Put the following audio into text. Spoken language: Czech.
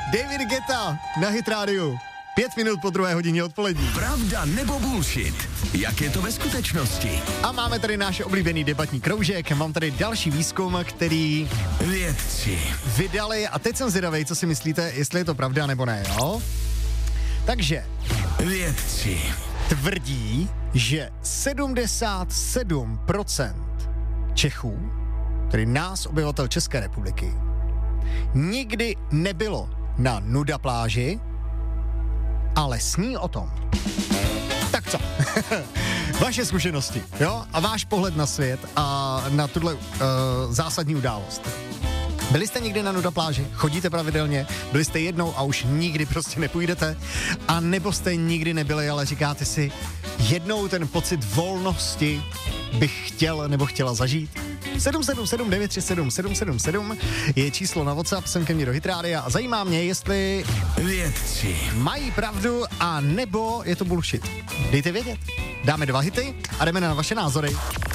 David Guetta na Hit Radio. 5 minut po 2 hodině odpolední. Pravda nebo bullshit? Jak je to ve skutečnosti? A máme tady náš oblíbený debatní kroužek. Mám tady další výzkum, který Vědci vydali. A teď jsem zvědavej, co si myslíte, jestli je to pravda nebo ne, jo? Takže Vědci tvrdí, že 77% Čechů, tedy nás, obyvatel České republiky, nikdy nebylo na nuda pláži, ale sní o tom. Tak co? Vaše zkušenosti, jo? A váš pohled na svět a na tuhle zásadní událost. Byli jste někdy na nuda pláži? Chodíte pravidelně? Byli jste jednou a už nikdy prostě nepůjdete? A nebo jste nikdy nebyli, ale říkáte si, jednou ten pocit volnosti bych chtěl nebo chtěla zažít? 777 937 777 je číslo na WhatsApp, sem ke mně do Hit Rádia a zajímá mě, jestli Vědci mají pravdu a nebo je to bullshit. Dejte vědět. Dáme 2 hity a jdeme na vaše názory.